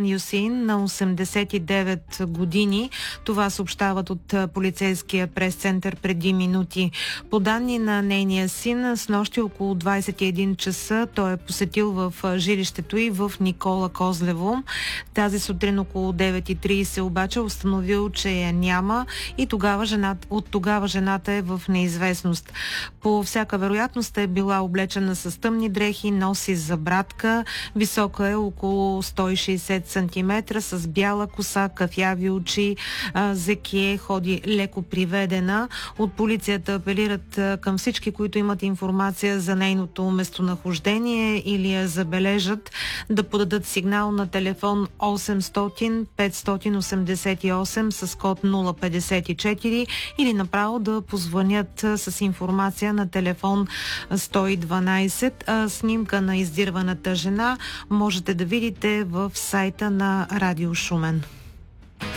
Юсин на 89 години. Това съобщават от полицейския прес-център преди минути. По данни на нейния син, с нощи около 21 часа той е посетил в жилището и в Никола Козлево. Тази сутрин около 9:30 обаче установил, че я няма и от тогава жената е в неизвестност. По всяка вероятност е била облечена с тъмни дрехи, носи забрадка, висока е около 160 см, с бяла коса, кафяви очи, зекие, ходи леко приведена. От полицията апелират към всички, които имат информация за нейното местонахождение или я забележат, да подадат сигнал на телефон 800 588 с код 054 или направо да позвънят с информация на телефон 112. Снимка на издирваната жена можете да видите в сайта на Радио Шумен.